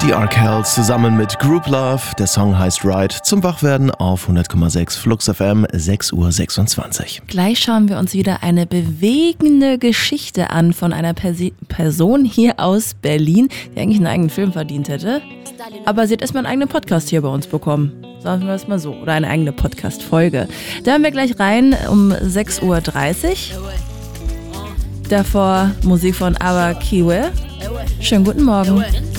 Die Arkells zusammen mit Group Love. Der Song heißt Ride. Zum Wachwerden auf 100,6 Flux FM, 6:26 Uhr. Gleich schauen wir uns wieder eine bewegende Geschichte an von einer Person hier aus Berlin, die eigentlich einen eigenen Film verdient hätte. Aber sie hat erstmal einen eigenen Podcast hier bei uns bekommen. Sagen wir es mal so. Oder eine eigene Podcast-Folge. Da hören wir gleich rein um 6:30 Uhr. Davor Musik von Ava Kiwe. Schönen guten Morgen.